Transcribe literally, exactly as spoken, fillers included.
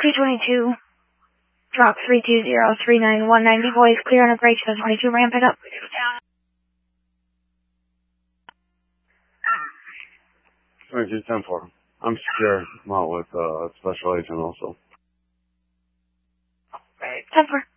three twenty-two, drop three two zero, three nine one ninety, boys, clear on approach, seven twenty-two, ramp it up. twenty-two ten four. I'm secure. I'm out with uh, special agent also. ten four.